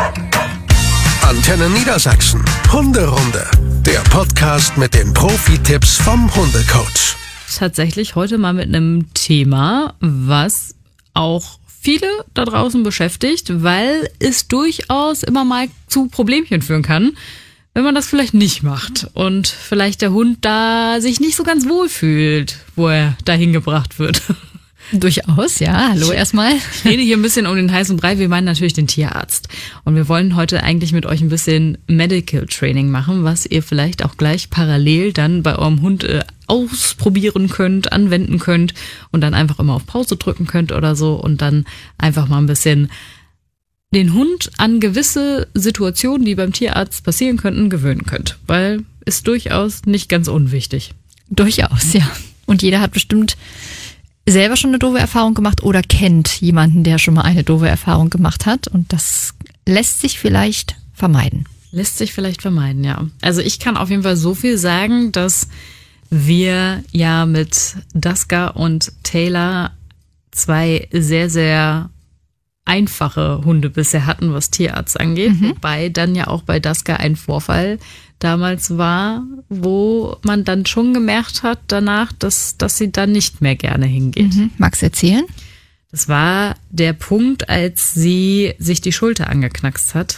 Antenne Niedersachsen. Hunderunde. Der Podcast mit den Profi-Tipps vom Hundecoach. Tatsächlich heute mal mit einem Thema, was auch viele da draußen beschäftigt, weil es durchaus immer mal zu Problemchen führen kann, wenn man das vielleicht nicht macht und vielleicht der Hund da sich nicht so ganz wohl fühlt, wo er dahin gebracht wird. Durchaus, ja. Hallo erstmal. Ich rede hier ein bisschen um den heißen Brei. Wir meinen natürlich den Tierarzt. Und wir wollen heute eigentlich mit euch ein bisschen Medical Training machen, was ihr vielleicht auch gleich parallel dann bei eurem Hund ausprobieren könnt, anwenden könnt und dann einfach immer auf Pause drücken könnt oder so und dann einfach mal ein bisschen den Hund an gewisse Situationen, die beim Tierarzt passieren könnten, gewöhnen könnt. Weil ist durchaus nicht ganz unwichtig. Durchaus, ja. Und jeder hat bestimmt selber schon eine doofe Erfahrung gemacht oder kennt jemanden, der schon mal eine doofe Erfahrung gemacht hat. Und das lässt sich vielleicht vermeiden. Lässt sich vielleicht vermeiden, ja. Also ich kann auf jeden Fall so viel sagen, dass wir ja mit Daska und Taylor zwei sehr, sehr einfache Hunde bisher hatten, was Tierarzt angeht. Wobei dann ja auch bei Daska ein Vorfall damals war, wo man dann schon gemerkt hat danach, dass sie dann nicht mehr gerne hingeht. Magst du erzählen? Das war der Punkt, als sie sich die Schulter angeknackst hat.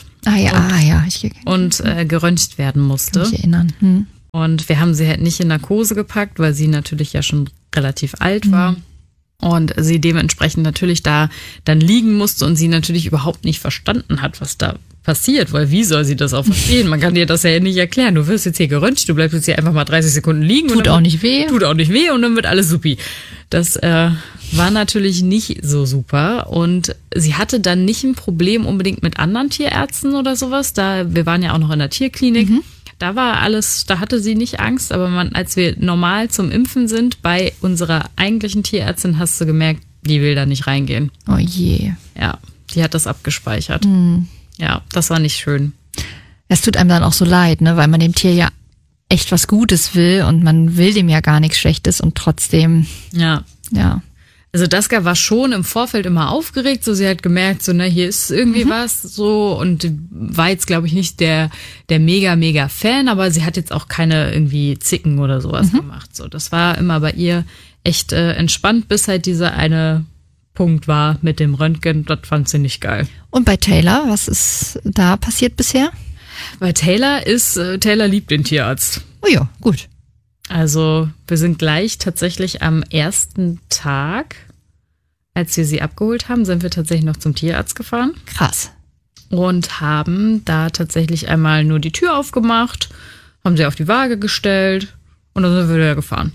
Und geröntgt werden musste. Kann mich erinnern. Und wir haben sie halt nicht in Narkose gepackt, weil sie natürlich ja schon relativ alt war. Und sie dementsprechend natürlich da dann liegen musste und sie natürlich überhaupt nicht verstanden hat, was da passiert, weil wie soll sie das auch verstehen? Man kann dir das ja nicht erklären. Du wirst jetzt hier geröntgt, du bleibst jetzt hier einfach mal 30 Sekunden liegen. Tut auch nicht weh und dann wird alles supi. Das war natürlich nicht so super und sie hatte dann nicht ein Problem unbedingt mit anderen Tierärzten oder sowas. Wir waren ja auch noch in der Tierklinik. Da war alles, da hatte sie nicht Angst, aber als wir normal zum Impfen sind, bei unserer eigentlichen Tierärztin hast du gemerkt, die will da nicht reingehen. Oh je. Ja, die hat das abgespeichert. Ja, das war nicht schön. Es tut einem dann auch so leid, ne, weil man dem Tier ja echt was Gutes will und man will dem ja gar nichts Schlechtes und trotzdem. Ja. Also Daska war schon im Vorfeld immer aufgeregt, so sie hat gemerkt, so hier ist irgendwie was so und war jetzt glaube ich nicht der mega Fan, aber sie hat jetzt auch keine irgendwie Zicken oder sowas gemacht. So, das war immer bei ihr echt entspannt, bis halt dieser eine Punkt war mit dem Röntgen, das fand sie nicht geil. Und bei Taylor, was ist da passiert bisher? Bei Taylor liebt den Tierarzt. Oh ja, gut. Also wir sind gleich tatsächlich am ersten Tag, als wir sie abgeholt haben, sind wir tatsächlich noch zum Tierarzt gefahren. Krass. Und haben da tatsächlich einmal nur die Tür aufgemacht, haben sie auf die Waage gestellt und dann sind wir wieder gefahren.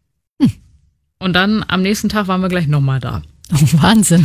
Und dann am nächsten Tag waren wir gleich nochmal da. Oh, Wahnsinn.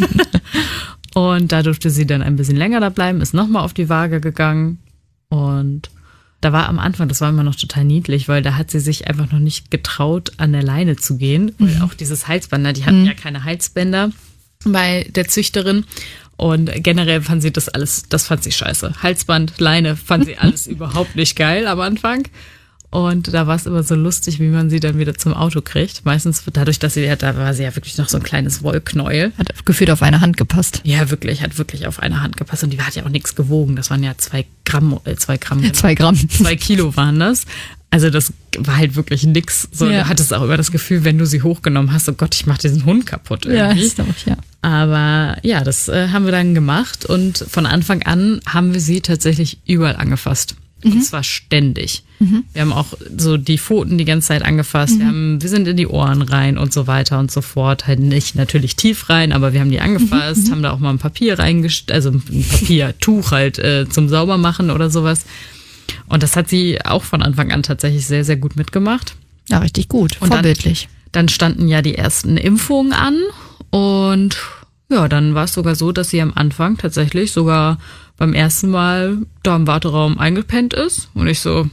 Und da durfte sie dann ein bisschen länger da bleiben, ist nochmal auf die Waage gegangen und da war am Anfang, das war immer noch total niedlich, weil da hat sie sich einfach noch nicht getraut, an der Leine zu gehen. Weil auch dieses Halsband, die hatten ja keine Halsbänder bei der Züchterin. Und generell fand sie das fand sie scheiße. Halsband, Leine, fand sie alles überhaupt nicht geil am Anfang. Und da war es immer so lustig, wie man sie dann wieder zum Auto kriegt. Meistens dadurch, dass da war sie ja wirklich noch so ein kleines Wollknäuel. Hat gefühlt auf eine Hand gepasst. Ja, wirklich, hat wirklich auf eine Hand gepasst. Und die hat ja auch nichts gewogen. Das waren ja 2 Gramm. 2 Kilo waren das. Also das war halt wirklich nix. So, ja. Du hattest auch immer das Gefühl, wenn du sie hochgenommen hast, oh Gott, ich mach diesen Hund kaputt irgendwie. Ja, ist doch, ja. Aber ja, das haben wir dann gemacht. Und von Anfang an haben wir sie tatsächlich überall angefasst. Und zwar ständig. Wir haben auch so die Pfoten die ganze Zeit angefasst. Wir sind in die Ohren rein und so weiter und so fort. Halt nicht natürlich tief rein, aber wir haben die angefasst, haben da auch mal ein Papier reingestellt, also ein Papiertuch halt zum Saubermachen oder sowas. Und das hat sie auch von Anfang an tatsächlich sehr, sehr gut mitgemacht. Ja, richtig gut. Und vorbildlich. Dann standen ja die ersten Impfungen an und ja, dann war es sogar so, dass sie am Anfang tatsächlich sogar beim ersten Mal da im Warteraum eingepennt ist. Und ich so,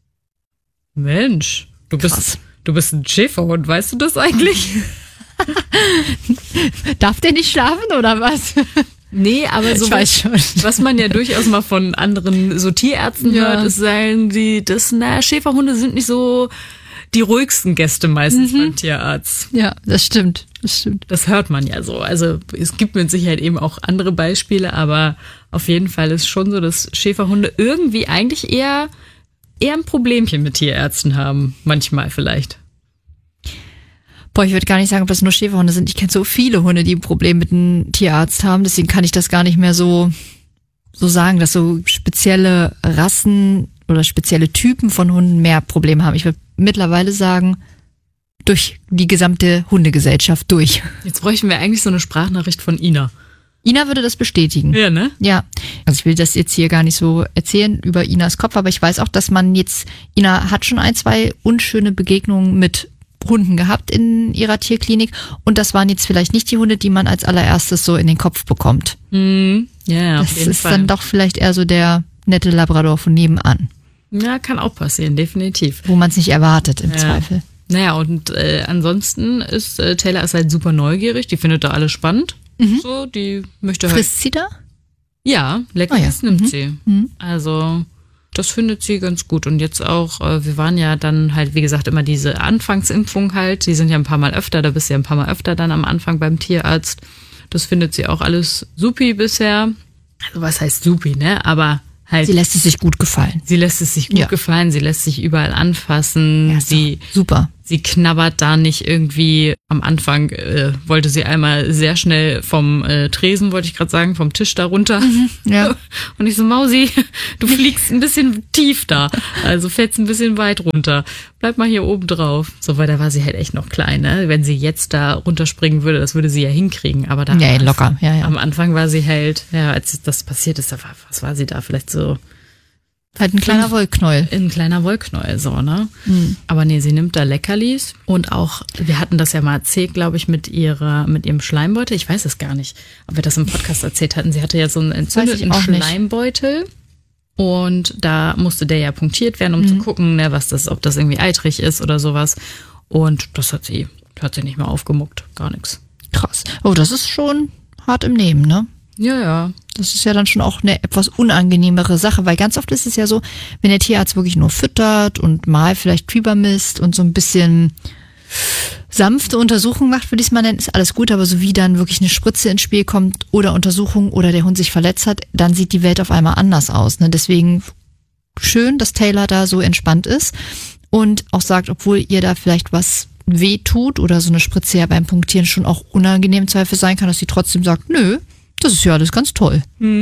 Mensch, du bist ein Schäferhund, weißt du das eigentlich? Darf der nicht schlafen oder was? Nee, aber so was man ja durchaus mal von anderen so Tierärzten hört, ist sagen die, Schäferhunde sind nicht so die ruhigsten Gäste meistens beim Tierarzt. Ja, das stimmt. Das hört man ja so. Also es gibt mit Sicherheit eben auch andere Beispiele, aber auf jeden Fall ist schon so, dass Schäferhunde irgendwie eigentlich eher ein Problemchen mit Tierärzten haben. Manchmal vielleicht. Boah, ich würde gar nicht sagen, ob das nur Schäferhunde sind. Ich kenne so viele Hunde, die ein Problem mit einem Tierarzt haben. Deswegen kann ich das gar nicht mehr so sagen, dass so spezielle Rassen oder spezielle Typen von Hunden mehr Probleme haben. Ich würde mittlerweile sagen, durch die gesamte Hundegesellschaft durch. Jetzt bräuchten wir eigentlich so eine Sprachnachricht von Ina. Ina würde das bestätigen. Ja, ne? Ja. Also ich will das jetzt hier gar nicht so erzählen über Inas Kopf, aber ich weiß auch, dass Ina hat schon 2 unschöne Begegnungen mit Hunden gehabt in ihrer Tierklinik und das waren jetzt vielleicht nicht die Hunde, die man als allererstes so in den Kopf bekommt. Ja, auf das jeden ist Fall. Dann doch vielleicht eher so der nette Labrador von nebenan. Ja, kann auch passieren, definitiv. Wo man es nicht erwartet im Zweifel. Naja, und ansonsten ist Taylor ist halt super neugierig, die findet da alles spannend. So, die möchte halt. Frisst sie da? Ja, Leckerlis nimmt sie. Also, das findet sie ganz gut. Und jetzt auch, wir waren ja dann halt, wie gesagt, immer diese Anfangsimpfung halt. Die sind ja ein paar Mal öfter, da bist du ja ein paar Mal öfter dann am Anfang beim Tierarzt. Das findet sie auch alles supi bisher. Also, was heißt supi, ne? Aber halt. Sie lässt es sich gut gefallen. Sie lässt es sich gut gefallen, sie lässt sich überall anfassen. Ja, super. Sie knabbert da nicht irgendwie. Am Anfang wollte sie einmal sehr schnell vom Tresen, wollte ich gerade sagen, vom Tisch da runter. Ja. Und ich so, Mausi, du fliegst ein bisschen tief da. Also fällst ein bisschen weit runter. Bleib mal hier oben drauf. So, weil da war sie halt echt noch klein, ne? Wenn sie jetzt da runterspringen würde, das würde sie ja hinkriegen. Aber da locker. Ja. Am Anfang war sie halt, als das passiert ist, was war sie da? Vielleicht so. Halt ein kleiner Wollknäuel. Ein kleiner Wollknäuel, so, ne? Aber nee, sie nimmt da Leckerlis. Und auch, wir hatten das ja mal erzählt, glaube ich, mit ihrem Schleimbeutel. Ich weiß es gar nicht, ob wir das im Podcast erzählt hatten. Sie hatte ja so einen entzündeten Schleimbeutel. Und da musste der ja punktiert werden, um zu gucken, ne, ob das irgendwie eitrig ist oder sowas. Und das hat sie nicht mehr aufgemuckt. Gar nichts. Krass. Oh, das ist schon hart im Nehmen, ne? Ja. Das ist ja dann schon auch eine etwas unangenehmere Sache, weil ganz oft ist es ja so, wenn der Tierarzt wirklich nur füttert und mal vielleicht Fieber misst und so ein bisschen sanfte Untersuchungen macht, würde ich es mal nennen, ist alles gut, aber so wie dann wirklich eine Spritze ins Spiel kommt oder Untersuchung oder der Hund sich verletzt hat, dann sieht die Welt auf einmal anders aus. Ne? Deswegen schön, dass Taylor da so entspannt ist und auch sagt, obwohl ihr da vielleicht was weh tut oder so eine Spritze ja beim Punktieren schon auch unangenehm im Zweifel sein kann, dass sie trotzdem sagt, nö, das ist ja alles ganz toll.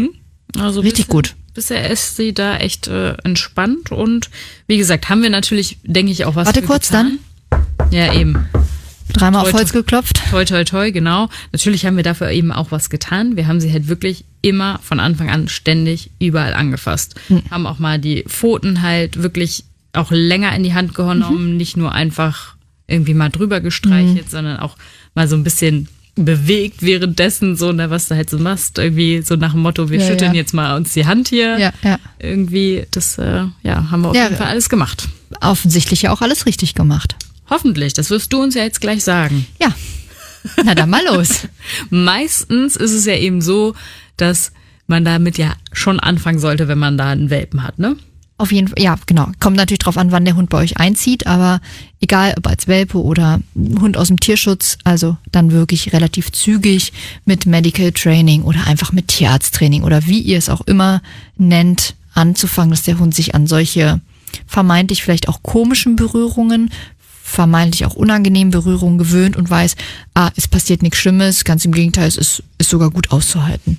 Also richtig gut. Bisher ist sie da echt entspannt und wie gesagt, haben wir natürlich, denke ich, auch was Warte kurz getan. Dann. Ja, eben. 3-mal auf Holz geklopft. Toi, toi, toi, genau. Natürlich haben wir dafür eben auch was getan. Wir haben sie halt wirklich immer von Anfang an ständig überall angefasst. Haben auch mal die Pfoten halt wirklich auch länger in die Hand genommen, nicht nur einfach irgendwie mal drüber gestreichelt, sondern auch mal so ein bisschen bewegt währenddessen, so, ne, was du halt so machst, irgendwie so nach dem Motto, wir schütteln jetzt mal uns die Hand hier. Ja. Irgendwie, das haben wir auf jeden Fall alles gemacht. Offensichtlich ja auch alles richtig gemacht. Hoffentlich, das wirst du uns ja jetzt gleich sagen. Ja, na dann mal los. Meistens ist es ja eben so, dass man damit ja schon anfangen sollte, wenn man da einen Welpen hat, ne? Auf jeden Fall, ja, genau. Kommt natürlich drauf an, wann der Hund bei euch einzieht, aber egal ob als Welpe oder Hund aus dem Tierschutz, also dann wirklich relativ zügig mit Medical Training oder einfach mit Tierarzttraining oder wie ihr es auch immer nennt, anzufangen, dass der Hund sich an solche vermeintlich vielleicht auch komischen Berührungen, vermeintlich auch unangenehmen Berührungen gewöhnt und weiß, es passiert nichts Schlimmes, ganz im Gegenteil, es ist sogar gut auszuhalten.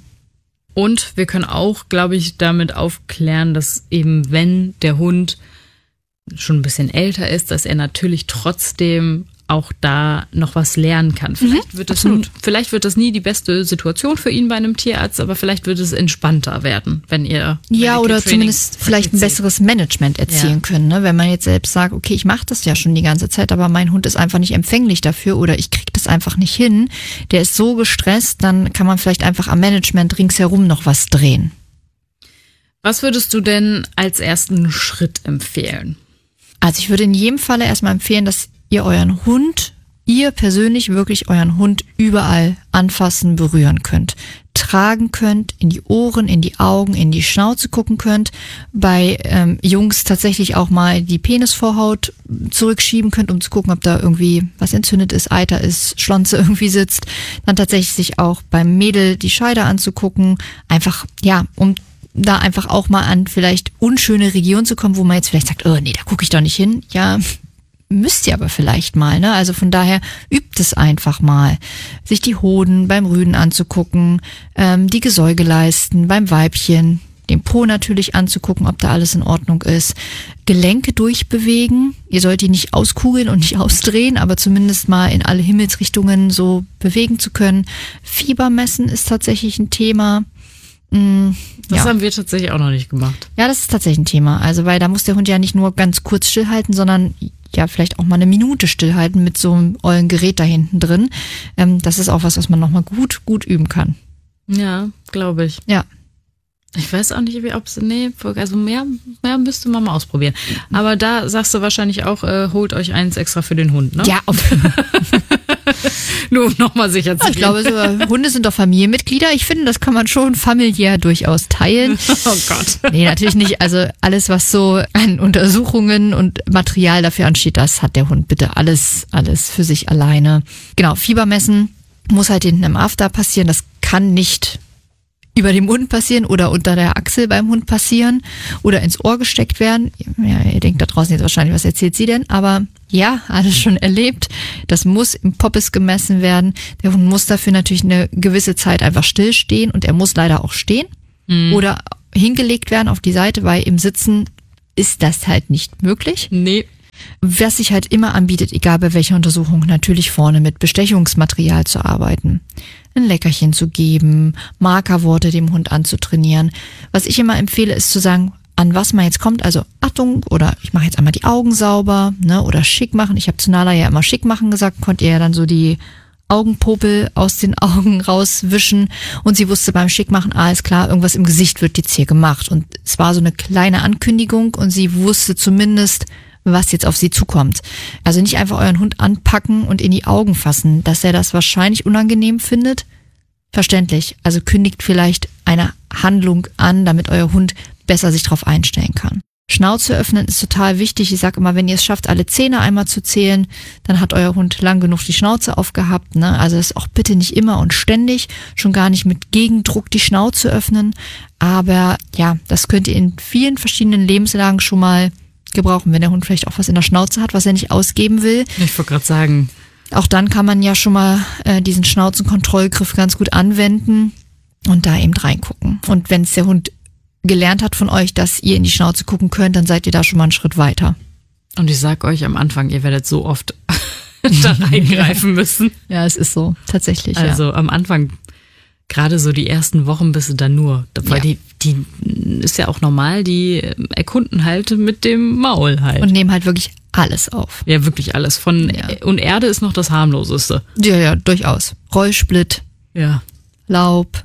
Und wir können auch, glaube ich, damit aufklären, dass eben wenn der Hund schon ein bisschen älter ist, dass er natürlich trotzdem auch da noch was lernen kann. Vielleicht wird das nie die beste Situation für ihn bei einem Tierarzt, aber vielleicht wird es entspannter werden, wenn ihr oder zumindest vielleicht ein besseres Management erzielen können, ne? Wenn man jetzt selbst sagt, okay, ich mache das ja schon die ganze Zeit, aber mein Hund ist einfach nicht empfänglich dafür oder ich kriege das einfach nicht hin, der ist so gestresst, dann kann man vielleicht einfach am Management ringsherum noch was drehen. Was würdest du denn als ersten Schritt empfehlen? Also ich würde in jedem Falle erstmal empfehlen, dass ihr persönlich wirklich euren Hund überall anfassen, berühren könnt. tragen könnt, in die Ohren, in die Augen, in die Schnauze gucken könnt, bei Jungs tatsächlich auch mal die Penisvorhaut zurückschieben könnt, um zu gucken, ob da irgendwie was entzündet ist, Eiter ist, Schlonze irgendwie sitzt, dann tatsächlich sich auch beim Mädel die Scheide anzugucken, einfach, ja, um da einfach auch mal an vielleicht unschöne Regionen zu kommen, wo man jetzt vielleicht sagt, oh nee, da gucke ich doch nicht hin, ja, müsst ihr aber vielleicht mal, ne? Also von daher übt es einfach mal, sich die Hoden beim Rüden anzugucken, die Gesäugeleisten beim Weibchen, den Po natürlich anzugucken, ob da alles in Ordnung ist, Gelenke durchbewegen. Ihr sollt die nicht auskugeln und nicht ausdrehen, aber zumindest mal in alle Himmelsrichtungen so bewegen zu können. Fieber messen ist tatsächlich ein Thema. Das haben wir tatsächlich auch noch nicht gemacht. Ja, das ist tatsächlich ein Thema. Also, weil da muss der Hund ja nicht nur ganz kurz stillhalten, sondern ja, vielleicht auch mal eine Minute stillhalten mit so einem ollen Gerät da hinten drin. Das ist auch was man nochmal gut üben kann. Ja, glaube ich. Ja. Ich weiß auch nicht, also mehr müsste man mal ausprobieren. Aber da sagst du wahrscheinlich auch, holt euch eins extra für den Hund, ne? Ja, nur um nochmal sicher zu gehen. Ich glaube, so Hunde sind doch Familienmitglieder. Ich finde, das kann man schon familiär durchaus teilen. Oh Gott. Nee, natürlich nicht. Also alles, was so an Untersuchungen und Material dafür ansteht, das hat der Hund bitte alles für sich alleine. Genau, Fieber messen muss halt hinten im After passieren. Das kann nicht über dem Mund passieren oder unter der Achsel beim Hund passieren oder ins Ohr gesteckt werden. Ja, ihr denkt da draußen jetzt wahrscheinlich, was erzählt sie denn? Aber ja, alles schon erlebt. Das muss im Poppes gemessen werden. Der Hund muss dafür natürlich eine gewisse Zeit einfach stillstehen und er muss leider auch stehen oder hingelegt werden auf die Seite, weil im Sitzen ist das halt nicht möglich. Nee. Was sich halt immer anbietet, egal bei welcher Untersuchung, natürlich vorne mit Bestechungsmaterial zu arbeiten. Ein Leckerchen zu geben, Markerworte dem Hund anzutrainieren. Was ich immer empfehle, ist zu sagen, an was man jetzt kommt, also Achtung oder ich mache jetzt einmal die Augen sauber, ne, oder schick machen. Ich habe zu Nala ja immer schick machen gesagt, konnt ihr ja dann so die Augenpopel aus den Augen rauswischen und sie wusste beim Schickmachen, alles klar, irgendwas im Gesicht wird jetzt hier gemacht und es war so eine kleine Ankündigung und sie wusste zumindest, was jetzt auf sie zukommt. Also nicht einfach euren Hund anpacken und in die Augen fassen, dass er das wahrscheinlich unangenehm findet. Verständlich. Also kündigt vielleicht eine Handlung an, damit euer Hund besser sich darauf einstellen kann. Schnauze öffnen ist total wichtig. Ich sage immer, wenn ihr es schafft, alle Zähne einmal zu zählen, dann hat euer Hund lang genug die Schnauze aufgehabt, ne? Also das ist auch bitte nicht immer und ständig, schon gar nicht mit Gegendruck die Schnauze öffnen. Aber ja, das könnt ihr in vielen verschiedenen Lebenslagen schon mal gebrauchen, wenn der Hund vielleicht auch was in der Schnauze hat, was er nicht ausgeben will. Ich wollte gerade sagen. Auch dann kann man ja schon mal diesen Schnauzenkontrollgriff ganz gut anwenden und da eben reingucken. Und wenn es der Hund gelernt hat von euch, dass ihr in die Schnauze gucken könnt, dann seid ihr da schon mal einen Schritt weiter. Und ich sag euch am Anfang, ihr werdet so oft da eingreifen müssen. Ja, es ist so, tatsächlich. Also am Anfang, gerade so die ersten Wochen bist du dann nur, weil die ist ja auch normal, die erkunden halt mit dem Maul halt. Und nehmen halt wirklich alles auf. Ja, wirklich alles. Und Erde ist noch das harmloseste. Ja, durchaus. Rollsplit, ja, Laub,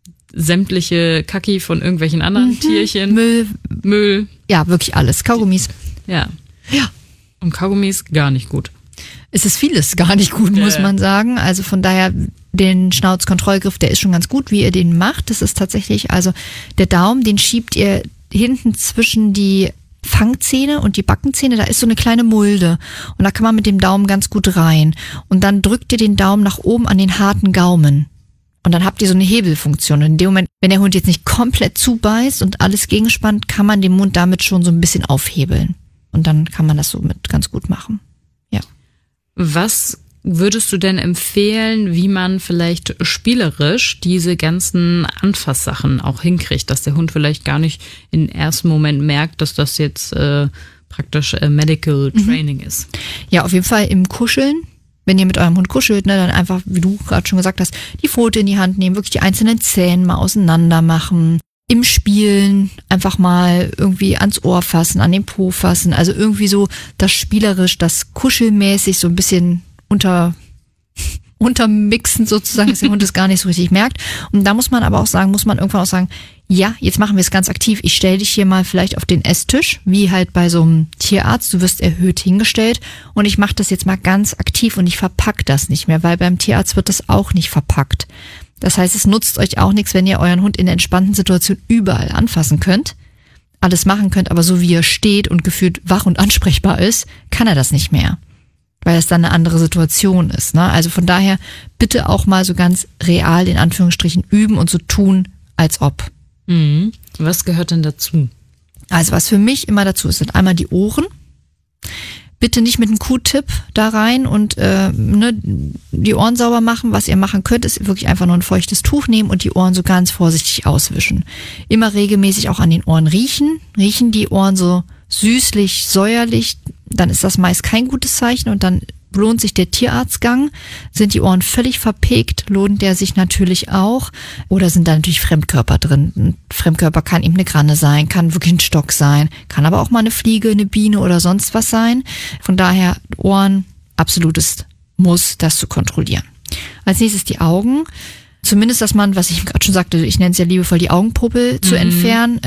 sämtliche Kacki von irgendwelchen anderen Tierchen. Müll. Ja, wirklich alles. Kaugummis. Ja. Ja. Und Kaugummis gar nicht gut. Es ist vieles gar nicht gut, muss man sagen. Also von daher, den Schnauzkontrollgriff, der ist schon ganz gut, wie ihr den macht. Das ist tatsächlich, also der Daumen, den schiebt ihr hinten zwischen die Fangzähne und die Backenzähne, da ist so eine kleine Mulde und da kann man mit dem Daumen ganz gut rein. Und dann drückt ihr den Daumen nach oben an den harten Gaumen. Und dann habt ihr so eine Hebelfunktion. Und in dem Moment, wenn der Hund jetzt nicht komplett zubeißt und alles gegenspannt, kann man den Mund damit schon so ein bisschen aufhebeln. Und dann kann man das so mit ganz gut machen. Ja. Was würdest du denn empfehlen, wie man vielleicht spielerisch diese ganzen Anfasssachen auch hinkriegt, dass der Hund vielleicht gar nicht im ersten Moment merkt, dass das jetzt praktisch Medical Training ist? Ja, auf jeden Fall im Kuscheln. Wenn ihr mit eurem Hund kuschelt, ne, dann einfach, wie du gerade schon gesagt hast, die Pfote in die Hand nehmen, wirklich die einzelnen Zähne mal auseinander machen. Im Spielen einfach mal irgendwie ans Ohr fassen, an den Po fassen. Also irgendwie so das spielerisch, das kuschelmäßig so ein bisschen untermixen sozusagen, dass der Hund es gar nicht so richtig merkt. Und da muss man irgendwann auch sagen, ja, jetzt machen wir es ganz aktiv. Ich stelle dich hier mal vielleicht auf den Esstisch, wie halt bei so einem Tierarzt. Du wirst erhöht hingestellt und ich mache das jetzt mal ganz aktiv und ich verpacke das nicht mehr, weil beim Tierarzt wird das auch nicht verpackt. Das heißt, es nutzt euch auch nichts, wenn ihr euren Hund in der entspannten Situation überall anfassen könnt, alles machen könnt, aber so wie er steht und gefühlt wach und ansprechbar ist, kann er das nicht mehr, weil es dann eine andere Situation ist. Ne? Also von daher bitte auch mal so ganz real in Anführungsstrichen üben und so tun, als ob. Mhm. Was gehört denn dazu? Also was für mich immer dazu ist, sind einmal die Ohren. Bitte nicht mit einem Q-Tip da rein und die Ohren sauber machen. Was ihr machen könnt, ist wirklich einfach nur ein feuchtes Tuch nehmen und die Ohren so ganz vorsichtig auswischen. Immer regelmäßig auch an den Ohren riechen. Riechen die Ohren so süßlich, säuerlich, dann ist das meist kein gutes Zeichen und dann lohnt sich der Tierarztgang. Sind die Ohren völlig verpegt, lohnt der sich natürlich auch. Oder sind da natürlich Fremdkörper drin. Ein Fremdkörper kann eben eine Granne sein, kann wirklich ein Stock sein, kann aber auch mal eine Fliege, eine Biene oder sonst was sein. Von daher Ohren, absolutes Muss, das zu kontrollieren. Als nächstes die Augen. Zumindest, dass man, was ich gerade schon sagte, ich nenne es ja liebevoll die Augenpuppe zu entfernen.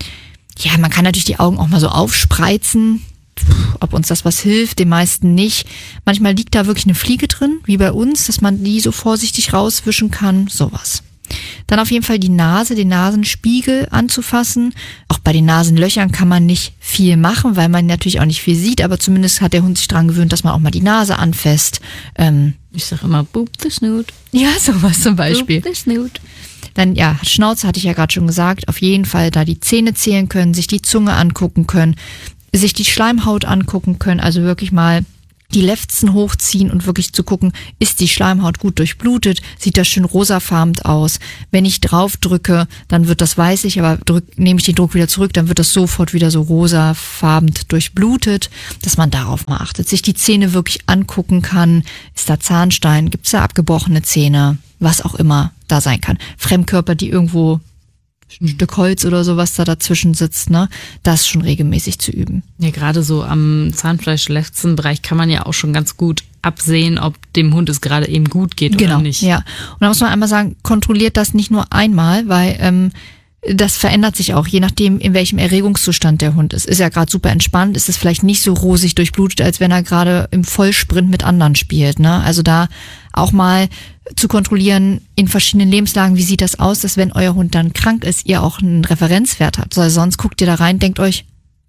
Ja, man kann natürlich die Augen auch mal so aufspreizen. Ob uns das was hilft, den meisten nicht. Manchmal liegt da wirklich eine Fliege drin, wie bei uns, dass man die so vorsichtig rauswischen kann, sowas. Dann auf jeden Fall die Nase, den Nasenspiegel anzufassen. Auch bei den Nasenlöchern kann man nicht viel machen, weil man natürlich auch nicht viel sieht, aber zumindest hat der Hund sich dran gewöhnt, dass man auch mal die Nase anfasst. Ich sage immer, boop the snoot. Ja, sowas zum Beispiel. Boop the snoot. Dann, ja, Schnauze hatte ich ja gerade schon gesagt, auf jeden Fall da die Zähne zählen können, sich die Zunge angucken können, sich die Schleimhaut angucken können, also wirklich mal die Lefzen hochziehen und wirklich zu gucken, ist die Schleimhaut gut durchblutet, sieht das schön rosafarben aus. Wenn ich drauf drücke, dann wird das weißlich, aber nehme ich den Druck wieder zurück, dann wird das sofort wieder so rosafarben durchblutet, dass man darauf mal achtet. Sich die Zähne wirklich angucken kann, ist da Zahnstein, gibt es da abgebrochene Zähne, was auch immer da sein kann. Fremdkörper, die irgendwo ein Stück Holz oder sowas da dazwischen sitzt, ne, das schon regelmäßig zu üben. Ja, gerade so am Zahnfleisch-Lefzenbereich kann man ja auch schon ganz gut absehen, ob dem Hund es gerade eben gut geht oder nicht. Ja. Und da muss man einmal sagen, kontrolliert das nicht nur einmal, weil das verändert sich auch, je nachdem, in welchem Erregungszustand der Hund ist. Ist er gerade super entspannt, ist es vielleicht nicht so rosig durchblutet, als wenn er gerade im Vollsprint mit anderen spielt, ne? Also da auch mal zu kontrollieren in verschiedenen Lebenslagen, wie sieht das aus, dass wenn euer Hund dann krank ist, ihr auch einen Referenzwert habt. Also sonst guckt ihr da rein, denkt euch,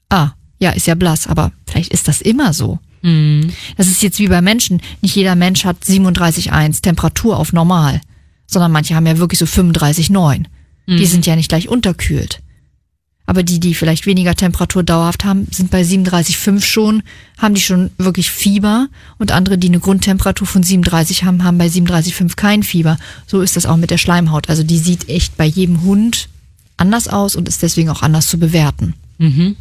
ja, ist ja blass, aber vielleicht ist das immer so. Mhm. Das ist jetzt wie bei Menschen. Nicht jeder Mensch hat 37,1 Temperatur auf normal, sondern manche haben ja wirklich so 35,9. Die sind ja nicht gleich unterkühlt. Aber die vielleicht weniger Temperatur dauerhaft haben, sind bei 37,5 schon, haben die schon wirklich Fieber. Und andere, die eine Grundtemperatur von 37 haben, haben bei 37,5 kein Fieber. So ist das auch mit der Schleimhaut. Also die sieht echt bei jedem Hund anders aus und ist deswegen auch anders zu bewerten. Mhm.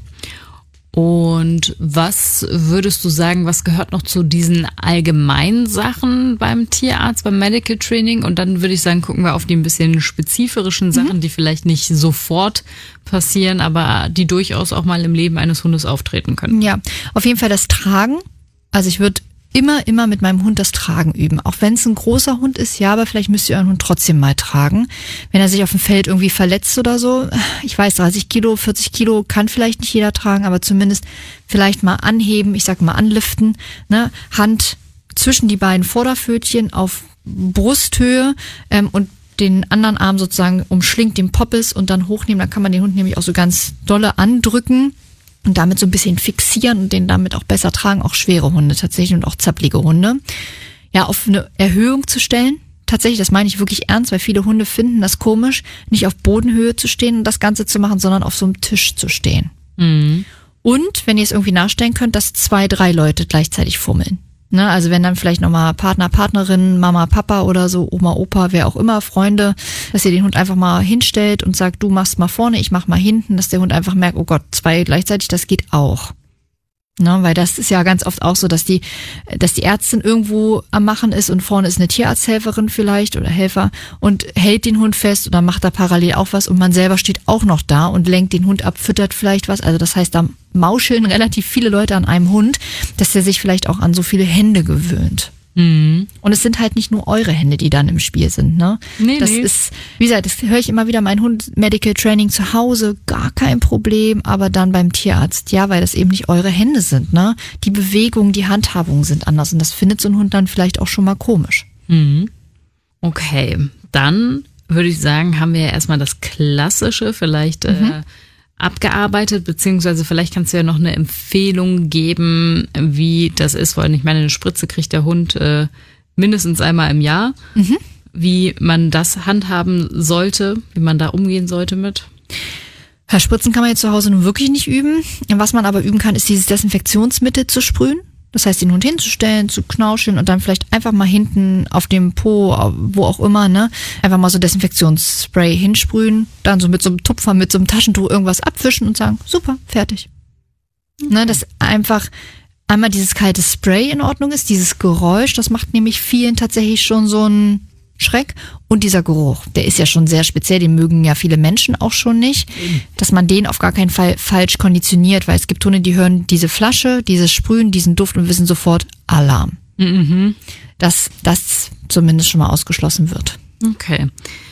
Und was würdest du sagen, was gehört noch zu diesen allgemeinen Sachen beim Tierarzt, beim Medical Training? Und dann würde ich sagen, gucken wir auf die ein bisschen spezifischen Sachen, die vielleicht nicht sofort passieren, aber die durchaus auch mal im Leben eines Hundes auftreten können. Ja, auf jeden Fall das Tragen. Also ich würde immer mit meinem Hund das Tragen üben. Auch wenn es ein großer Hund ist, ja, aber vielleicht müsst ihr euren Hund trotzdem mal tragen. Wenn er sich auf dem Feld irgendwie verletzt oder so, ich weiß, 30 Kilo, 40 Kilo kann vielleicht nicht jeder tragen, aber zumindest vielleicht mal anheben, ich sag mal anliften, ne? Hand zwischen die beiden Vorderpfötchen auf Brusthöhe und den anderen Arm sozusagen umschlingt den Poppes und dann hochnehmen. Dann kann man den Hund nämlich auch so ganz dolle andrücken und damit so ein bisschen fixieren und den damit auch besser tragen, auch schwere Hunde tatsächlich und auch zapplige Hunde. Ja, auf eine Erhöhung zu stellen. Tatsächlich, das meine ich wirklich ernst, weil viele Hunde finden das komisch, nicht auf Bodenhöhe zu stehen und das Ganze zu machen, sondern auf so einem Tisch zu stehen. Mhm. Und, wenn ihr es irgendwie nachstellen könnt, dass 2, 3 Leute gleichzeitig fummeln. Ne, also wenn dann vielleicht nochmal Partner, Partnerin, Mama, Papa oder so, Oma, Opa, wer auch immer, Freunde, dass ihr den Hund einfach mal hinstellt und sagt, du machst mal vorne, ich mach mal hinten, dass der Hund einfach merkt, oh Gott, 2 gleichzeitig, das geht auch. Ne, weil das ist ja ganz oft auch so, dass die Ärztin irgendwo am Machen ist und vorne ist eine Tierarzthelferin vielleicht oder Helfer und hält den Hund fest oder macht da parallel auch was und man selber steht auch noch da und lenkt den Hund ab, füttert vielleicht was. Also das heißt, da mauscheln relativ viele Leute an einem Hund, dass der sich vielleicht auch an so viele Hände gewöhnt. Mhm. Und es sind halt nicht nur eure Hände, die dann im Spiel sind, ne? Nee, das ist, wie gesagt, das höre ich immer wieder, mein Hund Medical Training zu Hause, gar kein Problem, aber dann beim Tierarzt, ja, weil das eben nicht eure Hände sind, ne? Die Bewegungen, die Handhabungen sind anders und das findet so ein Hund dann vielleicht auch schon mal komisch. Mhm. Okay, dann würde ich sagen, haben wir ja erstmal das Klassische vielleicht abgearbeitet, beziehungsweise vielleicht kannst du ja noch eine Empfehlung geben, wie das ist, weil ich meine, eine Spritze kriegt der Hund mindestens einmal im Jahr, wie man das handhaben sollte, wie man da umgehen sollte mit. Spritzen kann man jetzt zu Hause nun wirklich nicht üben. Was man aber üben kann, ist dieses Desinfektionsmittel zu sprühen. Das heißt, den Hund hinzustellen, zu knauscheln und dann vielleicht einfach mal hinten auf dem Po, wo auch immer, ne, einfach mal so Desinfektionsspray hinsprühen, dann so mit so einem Tupfer, mit so einem Taschentuch irgendwas abwischen und sagen, super, fertig. Okay. Ne, dass einfach einmal dieses kalte Spray in Ordnung ist, dieses Geräusch, das macht nämlich vielen tatsächlich schon so einen Schreck. Und dieser Geruch, der ist ja schon sehr speziell, den mögen ja viele Menschen auch schon nicht, dass man den auf gar keinen Fall falsch konditioniert, weil es gibt Hunde, die hören diese Flasche, dieses Sprühen, diesen Duft und wissen sofort Alarm. Dass das zumindest schon mal ausgeschlossen wird. Okay.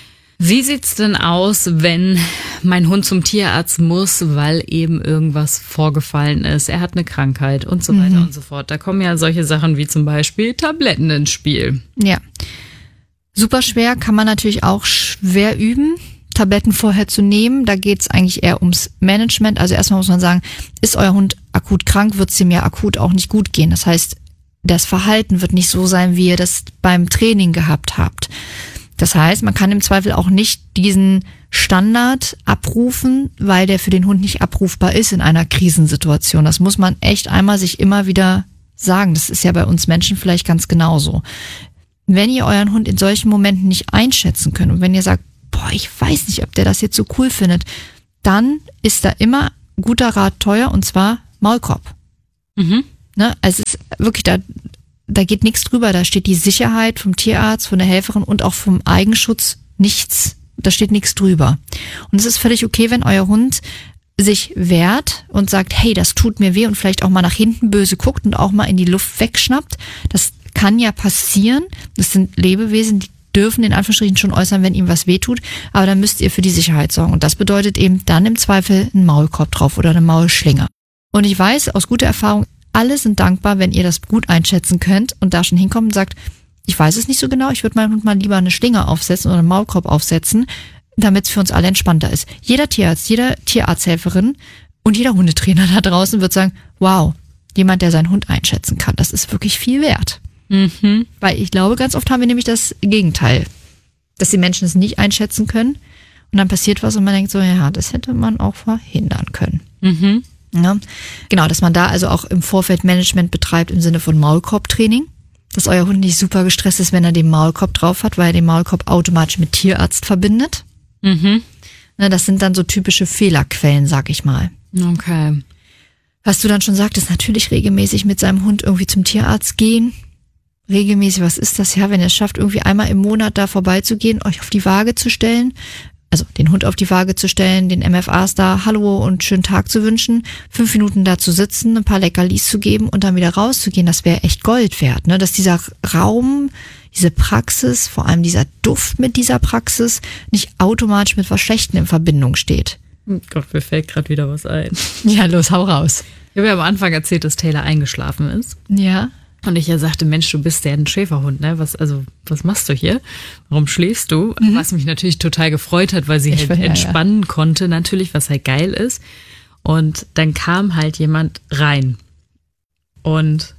Wie sieht's denn aus, wenn mein Hund zum Tierarzt muss, weil eben irgendwas vorgefallen ist? Er hat eine Krankheit und so weiter und so fort. Da kommen ja solche Sachen wie zum Beispiel Tabletten ins Spiel. Ja. Super schwer, kann man natürlich auch schwer üben, Tabletten vorher zu nehmen. Da geht es eigentlich eher ums Management. Also erstmal muss man sagen, ist euer Hund akut krank, wird es ihm ja akut auch nicht gut gehen. Das heißt, das Verhalten wird nicht so sein, wie ihr das beim Training gehabt habt. Das heißt, man kann im Zweifel auch nicht diesen Standard abrufen, weil der für den Hund nicht abrufbar ist in einer Krisensituation. Das muss man echt einmal sich immer wieder sagen. Das ist ja bei uns Menschen vielleicht ganz genauso. Wenn ihr euren Hund in solchen Momenten nicht einschätzen könnt und wenn ihr sagt, boah, ich weiß nicht, ob der das jetzt so cool findet, dann ist da immer guter Rat teuer und zwar Maulkorb. Ne? Also es ist wirklich, da geht nichts drüber, da steht die Sicherheit vom Tierarzt, von der Helferin und auch vom Eigenschutz nichts, da steht nichts drüber. Und es ist völlig okay, wenn euer Hund sich wehrt und sagt, hey, das tut mir weh und vielleicht auch mal nach hinten böse guckt und auch mal in die Luft wegschnappt. Das kann ja passieren. Das sind Lebewesen, die dürfen in Anführungsstrichen schon äußern, wenn ihm was wehtut. Aber dann müsst ihr für die Sicherheit sorgen. Und das bedeutet eben dann im Zweifel einen Maulkorb drauf oder eine Maulschlinge. Und ich weiß aus guter Erfahrung, alle sind dankbar, wenn ihr das gut einschätzen könnt und da schon hinkommt und sagt, ich weiß es nicht so genau, ich würde meinem Hund mal lieber eine Schlinge aufsetzen oder einen Maulkorb aufsetzen, damit es für uns alle entspannter ist. Jeder Tierarzt, jeder Tierarzthelferin und jeder Hundetrainer da draußen wird sagen, wow, jemand, der seinen Hund einschätzen kann, das ist wirklich viel wert. Weil ich glaube, ganz oft haben wir nämlich das Gegenteil, dass die Menschen es nicht einschätzen können und dann passiert was und man denkt so, ja, das hätte man auch verhindern können. Ja, genau, dass man da also auch im Vorfeld Management betreibt im Sinne von Maulkorbtraining, dass euer Hund nicht super gestresst ist, wenn er den Maulkorb drauf hat, weil er den Maulkorb automatisch mit Tierarzt verbindet. Na, das sind dann so typische Fehlerquellen, sag ich mal. Okay. Was du dann schon sagtest, natürlich regelmäßig mit seinem Hund irgendwie zum Tierarzt gehen. Regelmäßig, was ist das? Ja, wenn ihr es schafft, irgendwie einmal im Monat da vorbeizugehen, euch auf die Waage zu stellen, also den Hund auf die Waage zu stellen, den MFAs da Hallo und schönen Tag zu wünschen, 5 Minuten da zu sitzen, ein paar Leckerlis zu geben und dann wieder rauszugehen, das wäre echt Gold wert, ne? Dass dieser Raum, diese Praxis, vor allem dieser Duft mit dieser Praxis nicht automatisch mit was Schlechtem in Verbindung steht. Gott, mir fällt gerade wieder was ein. Ja, los, hau raus. Ich habe ja am Anfang erzählt, dass Taylor eingeschlafen ist. Ja. Und ich ja sagte, Mensch, du bist ja ein Schäferhund, ne? Was machst du hier? Warum schläfst du? Was mich natürlich total gefreut hat, weil sie halt entspannen konnte, natürlich, was halt geil ist. Und dann kam halt jemand rein. Und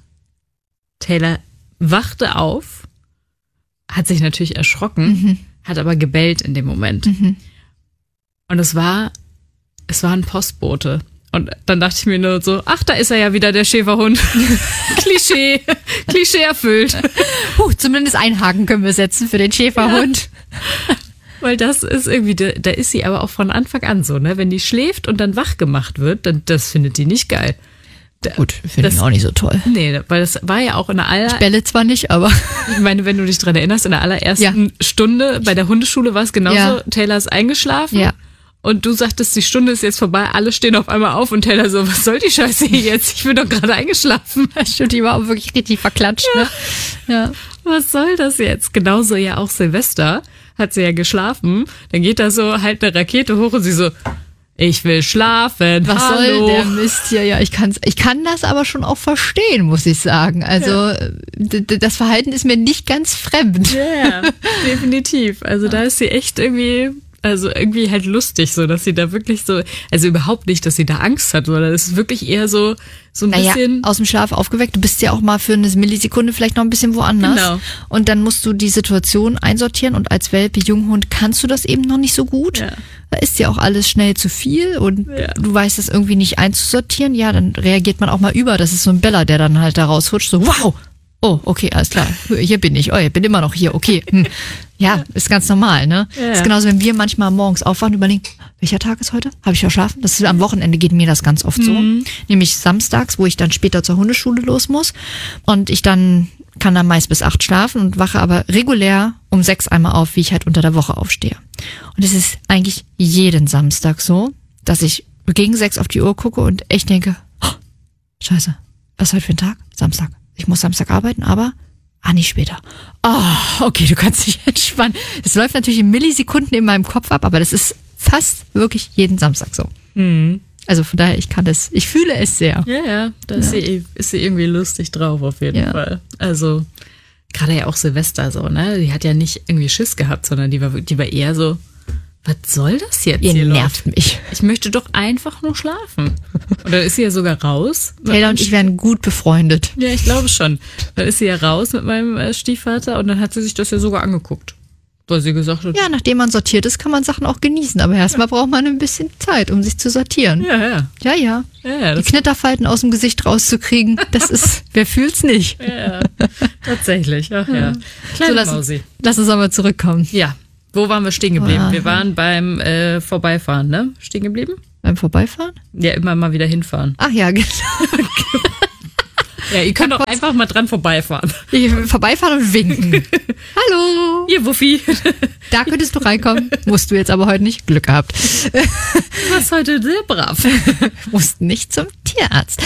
Taylor wachte auf, hat sich natürlich erschrocken, hat aber gebellt in dem Moment. Und es war ein Postbote. Und dann dachte ich mir nur so, ach, da ist er ja wieder, der Schäferhund. Klischee erfüllt. Zumindest einen Haken können wir setzen für den Schäferhund. Ja. Weil das ist irgendwie, da ist sie aber auch von Anfang an so, ne? Wenn die schläft und dann wach gemacht wird, dann das findet die nicht geil. Gut, finde ich auch nicht so toll. Nee, weil das war ja auch in der Ich belle zwar nicht, aber... Ich meine, wenn du dich dran erinnerst, in der allerersten Stunde bei der Hundeschule war es genauso. Ja. Taylor ist eingeschlafen. Ja. Und du sagtest, die Stunde ist jetzt vorbei, alle stehen auf einmal auf und Taylor so, was soll die Scheiße hier jetzt? Ich bin doch gerade eingeschlafen. Stimmt, die war auch wirklich richtig verklatscht, ne? Ja. Was soll das jetzt? Genauso ja auch Silvester hat sie ja geschlafen. Dann geht da so halt eine Rakete hoch und sie so, Ich will schlafen. Was Hallo. soll der Mist hier? Ja, ich kann das aber schon auch verstehen, muss ich sagen. Also das Verhalten ist mir nicht ganz fremd. Ja, definitiv. Also da ist sie echt irgendwie halt lustig, so dass sie da wirklich so, also überhaupt nicht, dass sie da Angst hat, sondern es ist wirklich eher so ein bisschen aus dem Schlaf aufgeweckt. Du bist ja auch mal für eine Millisekunde vielleicht noch ein bisschen woanders. Genau. Und dann musst du die Situation einsortieren und als Welpe, Junghund kannst du das eben noch nicht so gut. Ja. Da ist ja auch alles schnell zu viel und du weißt das irgendwie nicht einzusortieren. Ja, dann reagiert man auch mal über. Das ist so ein Beller, der dann halt da rausrutscht. So, wow! Oh, okay, alles klar. Hier bin ich. Oh, ich bin immer noch hier. Okay. Ja, ist ganz normal, ne? Ja. Ist genauso, wenn wir manchmal morgens aufwachen und überlegen, welcher Tag ist heute? Habe ich verschlafen? Das ist am Wochenende geht mir das ganz oft so. Nämlich samstags, wo ich dann später zur Hundeschule los muss. Und ich kann dann meist bis 8 schlafen und wache aber regulär um 6 einmal auf, wie ich halt unter der Woche aufstehe. Und es ist eigentlich jeden Samstag so, dass ich gegen 6 auf die Uhr gucke und echt denke, oh, scheiße, was ist heute für ein Tag? Samstag. Ich muss Samstag arbeiten, aber nicht später. Oh, okay, du kannst dich entspannen. Das läuft natürlich in Millisekunden in meinem Kopf ab, aber das ist fast wirklich jeden Samstag so. Also von daher, ich fühle es sehr. Ja, da ist sie irgendwie lustig drauf auf jeden Fall. Also gerade ja auch Silvester so, ne? Die hat ja nicht irgendwie Schiss gehabt, sondern die war eher so, was soll das jetzt Ihr hier, nervt Leute? mich. Ich möchte doch einfach nur schlafen. Und dann ist sie ja sogar raus. Taylor und ich wären gut befreundet. Ja, ich glaube schon. Dann ist sie ja raus mit meinem Stiefvater und dann hat sie sich das ja sogar angeguckt. Weil sie gesagt hat, ja, nachdem man sortiert ist, kann man Sachen auch genießen. Aber erstmal braucht man ein bisschen Zeit, um sich zu sortieren. Ja. Die Knitterfalten aus dem Gesicht rauszukriegen, das ist, wer fühlt's nicht? Ja, tatsächlich. Ach ja. Kleine Mausi. Lass uns aber zurückkommen. Ja. Wo waren wir stehen geblieben? Wir waren beim Vorbeifahren, ne? Stehen geblieben? Beim Vorbeifahren? Ja, immer mal wieder hinfahren. Ach ja, genau. Ja, ihr könnt auch einfach mal dran vorbeifahren. Vorbeifahren und winken. Hallo. Hier, Wuffi. Da könntest du reinkommen. Musst du jetzt aber heute nicht. Glück gehabt. Du warst heute sehr brav. Musst nicht zum Tierarzt.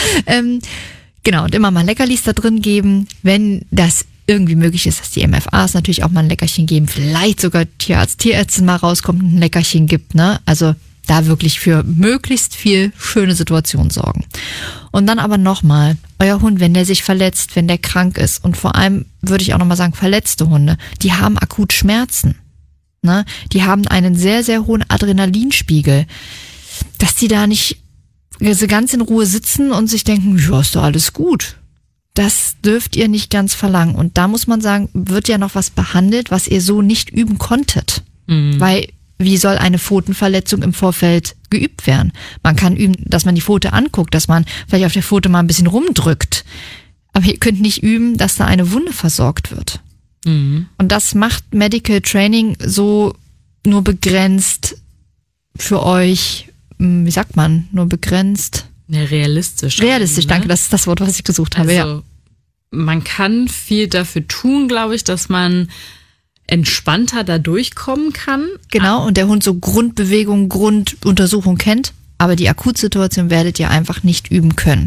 Genau, und immer mal Leckerlis da drin geben, wenn das irgendwie möglich ist, dass die MFAs natürlich auch mal ein Leckerchen geben, vielleicht sogar Tierärztin mal rauskommt und ein Leckerchen gibt, ne? Also da wirklich für möglichst viel schöne Situationen sorgen. Und dann aber nochmal, euer Hund, wenn der sich verletzt, wenn der krank ist und vor allem würde ich auch nochmal sagen, verletzte Hunde, die haben akut Schmerzen, ne? Die haben einen sehr, sehr hohen Adrenalinspiegel, dass die da nicht ganz in Ruhe sitzen und sich denken, ja, ist doch alles gut. Das dürft ihr nicht ganz verlangen. Und da muss man sagen, wird ja noch was behandelt, was ihr so nicht üben konntet. Weil wie soll eine Pfotenverletzung im Vorfeld geübt werden? Man kann üben, dass man die Pfote anguckt, dass man vielleicht auf der Pfote mal ein bisschen rumdrückt. Aber ihr könnt nicht üben, dass da eine Wunde versorgt wird. Und das macht Medical Training so nur begrenzt für euch, wie sagt man, nur begrenzt... Ja, realistisch. Realistisch, danke, das ist das Wort, was ich gesucht habe. Also, man kann viel dafür tun, glaube ich, dass man entspannter da durchkommen kann. Genau, und der Hund so Grundbewegung, Grunduntersuchung kennt, aber die Akutsituation werdet ihr einfach nicht üben können.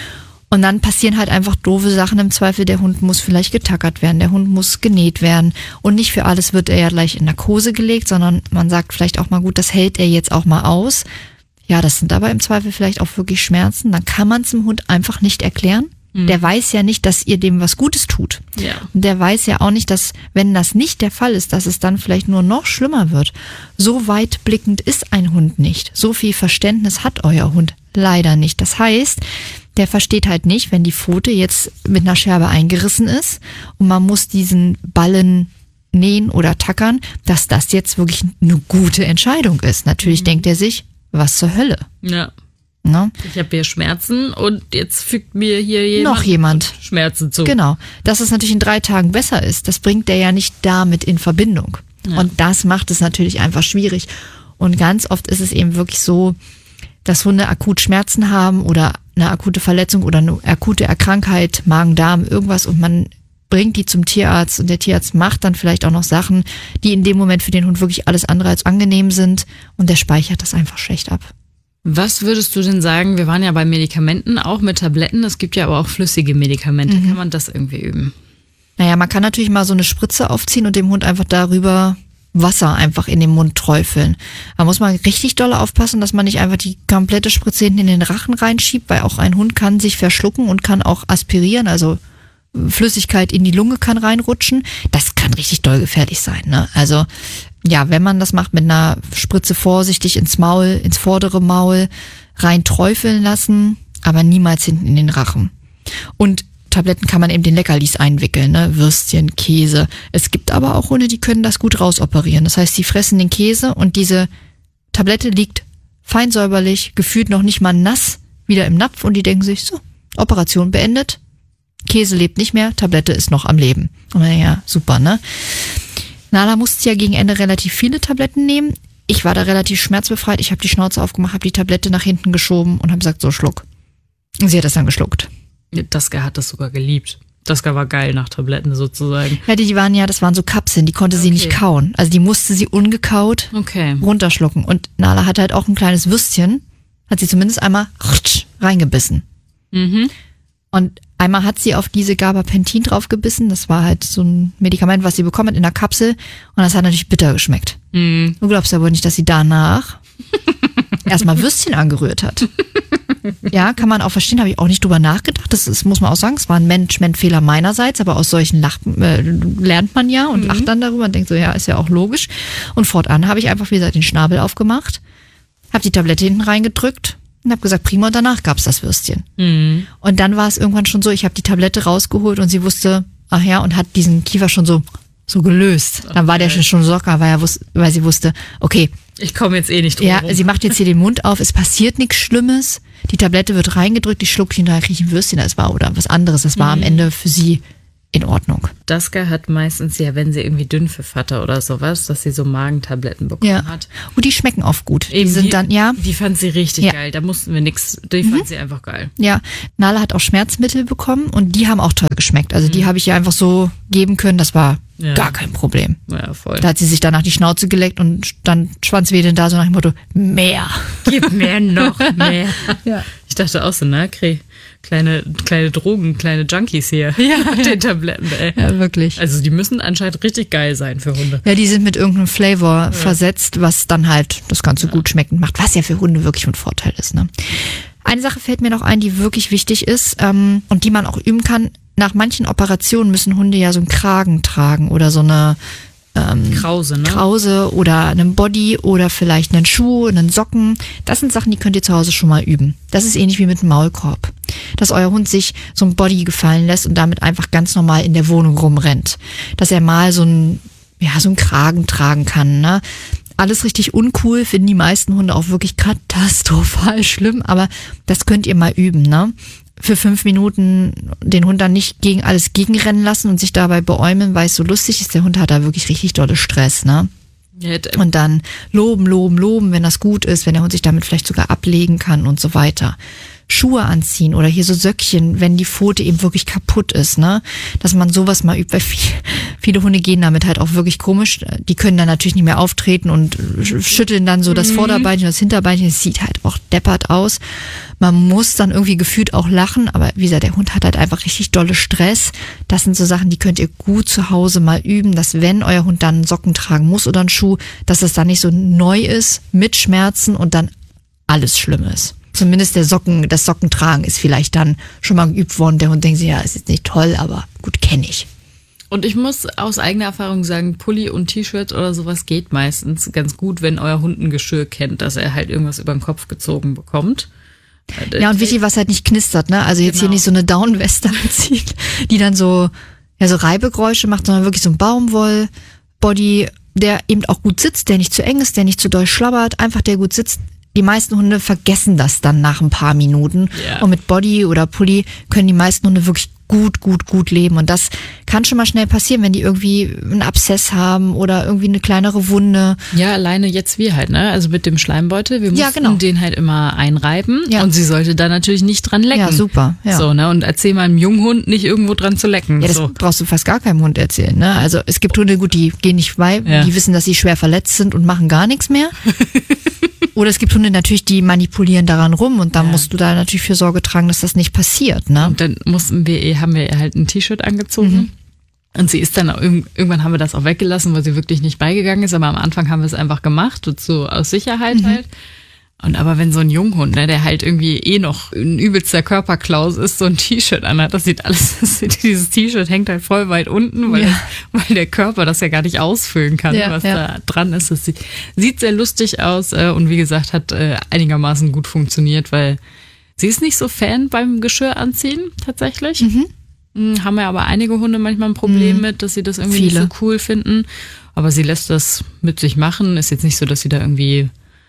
Und dann passieren halt einfach doofe Sachen im Zweifel. Der Hund muss vielleicht getackert werden, der Hund muss genäht werden und nicht für alles wird er ja gleich in Narkose gelegt, sondern man sagt vielleicht auch mal, gut, das hält er jetzt auch mal aus. Ja, das sind aber im Zweifel vielleicht auch wirklich Schmerzen. Dann kann man es dem Hund einfach nicht erklären. Der weiß ja nicht, dass ihr dem was Gutes tut. Ja. Und der weiß ja auch nicht, dass, wenn das nicht der Fall ist, dass es dann vielleicht nur noch schlimmer wird. So weitblickend ist ein Hund nicht. So viel Verständnis hat euer Hund leider nicht. Das heißt, der versteht halt nicht, wenn die Pfote jetzt mit einer Scherbe eingerissen ist und man muss diesen Ballen nähen oder tackern, dass das jetzt wirklich eine gute Entscheidung ist. Natürlich denkt er sich, was zur Hölle? Ja. Ne? Ich habe hier Schmerzen und jetzt fügt mir hier noch jemand Schmerzen zu. Genau. Dass es natürlich in 3 Tagen besser ist, das bringt der ja nicht damit in Verbindung. Ja. Und das macht es natürlich einfach schwierig. Und ganz oft ist es eben wirklich so, dass Hunde akut Schmerzen haben oder eine akute Verletzung oder eine akute Krankheit, Magen-Darm, irgendwas und man bringt die zum Tierarzt und der Tierarzt macht dann vielleicht auch noch Sachen, die in dem Moment für den Hund wirklich alles andere als angenehm sind und der speichert das einfach schlecht ab. Was würdest du denn sagen, wir waren ja bei Medikamenten, auch mit Tabletten, es gibt ja aber auch flüssige Medikamente, kann man das irgendwie üben? Naja, man kann natürlich mal so eine Spritze aufziehen und dem Hund einfach darüber Wasser einfach in den Mund träufeln. Da muss man richtig doll aufpassen, dass man nicht einfach die komplette Spritze hinten in den Rachen reinschiebt, weil auch ein Hund kann sich verschlucken und kann auch aspirieren, also Flüssigkeit in die Lunge kann reinrutschen. Das kann richtig doll gefährlich sein, ne? Also ja, wenn man das macht, mit einer Spritze vorsichtig ins Maul, ins vordere Maul rein träufeln lassen, aber niemals hinten in den Rachen. Und Tabletten kann man eben den Leckerlis einwickeln, ne? Würstchen, Käse. Es gibt aber auch Hunde, die können das gut rausoperieren. Das heißt, die fressen den Käse und diese Tablette liegt fein säuberlich, gefühlt noch nicht mal nass, wieder im Napf und die denken sich, so, Operation beendet, Käse lebt nicht mehr, Tablette ist noch am Leben. Und ja, super, ne? Nala musste ja gegen Ende relativ viele Tabletten nehmen. Ich war da relativ schmerzbefreit. Ich habe die Schnauze aufgemacht, habe die Tablette nach hinten geschoben und habe gesagt, so, schluck. Und sie hat das dann geschluckt. Daska hat das sogar geliebt. Daska war geil nach Tabletten sozusagen. Ja, die waren ja, das waren so Kapseln, die konnte sie nicht kauen. Also die musste sie ungekaut runterschlucken. Und Nala hatte halt auch ein kleines Würstchen, hat sie zumindest einmal reingebissen. Mhm. Und einmal hat sie auf diese Gabapentin draufgebissen. Das war halt so ein Medikament, was sie bekommen hat in der Kapsel. Und das hat natürlich bitter geschmeckt. Mhm. Du glaubst aber nicht, dass sie danach erstmal Würstchen angerührt hat. Ja, kann man auch verstehen, habe ich auch nicht drüber nachgedacht. Das ist, muss man auch sagen, es war ein Managementfehler meinerseits, aber aus solchen lernt man ja und lacht dann darüber und denkt so, ja, ist ja auch logisch. Und fortan habe ich einfach, wie gesagt, den Schnabel aufgemacht, habe die Tablette hinten reingedrückt und habe gesagt, prima, und danach gab's das Würstchen. Mhm. Und dann war es irgendwann schon so, ich habe die Tablette rausgeholt und sie wusste, ach ja, und hat diesen Kiefer schon so gelöst. Dann war der schon locker, weil sie wusste, okay, ich komme jetzt nicht drum rum. Ja, sie macht jetzt hier den Mund auf, es passiert nichts Schlimmes, die Tablette wird reingedrückt, die schluckt ihn, da kriege ich ein Würstchen, das war oder was anderes, das war am Ende für sie in Ordnung. Daska hat meistens ja, wenn sie irgendwie Dünnpfiff hatte oder sowas, dass sie so Magentabletten bekommen hat. Und die schmecken oft gut. Eben, die sind dann, ja. Die fand sie richtig geil, da mussten wir nichts, die fand sie einfach geil. Ja, Nala hat auch Schmerzmittel bekommen und die haben auch toll geschmeckt. Also die habe ich ihr einfach so geben können, das war gar kein Problem. Ja, voll. Da hat sie sich danach die Schnauze geleckt und dann schwanzwedelnd da so nach dem Motto, mehr. Gib mir noch mehr. Ja. Ich dachte auch so, kleine Drogen, kleine Junkies hier mit den Tabletten, ey. Ja, wirklich. Also die müssen anscheinend richtig geil sein für Hunde. Ja, die sind mit irgendeinem Flavor versetzt, was dann halt das Ganze gut schmeckend macht, was ja für Hunde wirklich von Vorteil ist, ne? Eine Sache fällt mir noch ein, die wirklich wichtig ist und die man auch üben kann. Nach manchen Operationen müssen Hunde ja so einen Kragen tragen oder so eine Krause, ne? Krause oder einen Body oder vielleicht einen Schuh, einen Socken. Das sind Sachen, die könnt ihr zu Hause schon mal üben. Das ist ähnlich wie mit einem Maulkorb. Dass euer Hund sich so ein Body gefallen lässt und damit einfach ganz normal in der Wohnung rumrennt. Dass er mal so einen Kragen tragen kann, ne? Alles richtig uncool, finden die meisten Hunde auch wirklich katastrophal schlimm, aber das könnt ihr mal üben, ne? Für 5 Minuten den Hund dann nicht gegen alles gegenrennen lassen und sich dabei beäumeln, weil es so lustig ist. Der Hund hat da wirklich richtig dolle Stress, ne? Und dann loben, wenn das gut ist, wenn der Hund sich damit vielleicht sogar ablegen kann und so weiter. Schuhe anziehen oder hier so Söckchen, wenn die Pfote eben wirklich kaputt ist, ne? Dass man sowas mal übt, weil viele Hunde gehen damit halt auch wirklich komisch. Die können dann natürlich nicht mehr auftreten und schütteln dann so das Vorderbeinchen, das Hinterbeinchen. Es sieht halt auch deppert aus. Man muss dann irgendwie gefühlt auch lachen, aber wie gesagt, der Hund hat halt einfach richtig dolle Stress. Das sind so Sachen, die könnt ihr gut zu Hause mal üben, dass wenn euer Hund dann Socken tragen muss oder einen Schuh, dass das dann nicht so neu ist, mit Schmerzen und dann alles schlimm ist. Zumindest das Sockentragen ist vielleicht dann schon mal geübt worden. Der Hund denkt sich, ja, ist jetzt nicht toll, aber gut, kenne ich. Und ich muss aus eigener Erfahrung sagen, Pulli und T-Shirt oder sowas geht meistens ganz gut, wenn euer Hund ein Geschirr kennt, dass er halt irgendwas über den Kopf gezogen bekommt. Ja, und wichtig, was halt nicht knistert, ne? Also jetzt hier nicht so eine Downweste anzieht, die dann so Reibegeräusche macht, sondern wirklich so ein Baumwoll-Body, der eben auch gut sitzt, der nicht zu eng ist, der nicht zu doll schlabbert, einfach der gut sitzt. Die meisten Hunde vergessen das dann nach ein paar Minuten. Yeah. Und mit Body oder Pulli können die meisten Hunde wirklich gut leben. Und das kann schon mal schnell passieren, wenn die irgendwie einen Abszess haben oder irgendwie eine kleinere Wunde. Ja, alleine jetzt wir halt, ne? Also mit dem Schleimbeutel. Wir mussten den halt immer einreiben. Ja. Und sie sollte da natürlich nicht dran lecken. Ja, super. Ja. So, ne? Und erzähl mal einem jungen Hund nicht irgendwo dran zu lecken. Ja, das brauchst du fast gar keinem Hund erzählen, ne? Also es gibt Hunde, gut, die gehen nicht weit, die wissen, dass sie schwer verletzt sind und machen gar nichts mehr. Oder es gibt Hunde natürlich, die manipulieren daran rum und dann musst du da natürlich für Sorge tragen, dass das nicht passiert, ne? Und dann haben wir halt ein T-Shirt angezogen. Und sie ist dann irgendwann haben wir das auch weggelassen, weil sie wirklich nicht beigegangen ist, aber am Anfang haben wir es einfach gemacht, so aus Sicherheit halt. Und aber wenn so ein Junghund, ne, der halt irgendwie noch ein übelster Körperklaus ist, so ein T-Shirt anhat, dieses T-Shirt hängt halt voll weit unten, weil der Körper das ja gar nicht ausfüllen kann, was da dran ist. Das sieht sehr lustig aus und wie gesagt, hat einigermaßen gut funktioniert, weil sie ist nicht so Fan beim Geschirr anziehen, tatsächlich. Haben ja aber einige Hunde manchmal ein Problem mit, dass sie das irgendwie nicht so cool finden. Aber sie lässt das mit sich machen. Ist jetzt nicht so, dass sie da irgendwie...